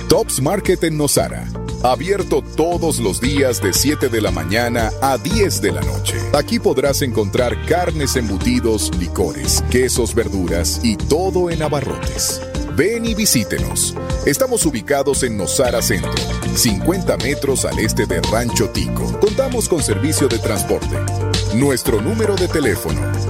Tops Market en Nosara. Abierto todos los días de 7 de la mañana a 10 de la noche. Aquí podrás encontrar carnes, embutidos, licores, quesos, verduras y todo en abarrotes. Ven y visítenos. Estamos ubicados en Nosara Centro, 50 metros al este de Rancho Tico. Contamos con servicio de transporte. Nuestro número de teléfono